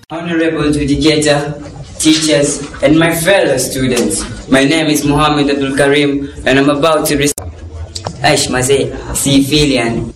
Honorable educator, teachers, and my fellow students. My name is Muhammad Abdul Karim, and I'm about to receive Aish Mazee, Sifilian.